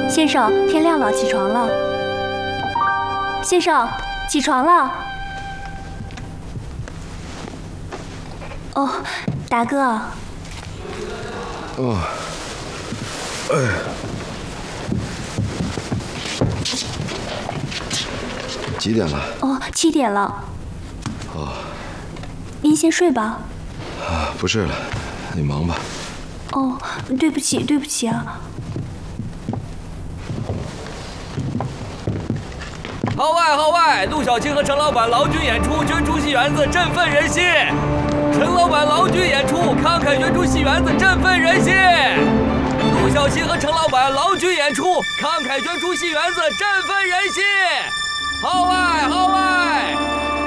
先生，天亮了，起床了。先生，起床了。哦，达哥。 哦，哎。几点了？ 哦，7点了。 哦。 您先睡吧。 啊，不睡了，你忙吧。 哦，对不起，对不起啊。 号外号外！陆小青和陈老板劳军演出，捐出戏园子，振奋人心。陈老板劳军演出，慷慨捐出戏园子，振奋人心。陆小青和陈老板劳军演出，慷慨捐出戏园子，振奋人心。号外号外！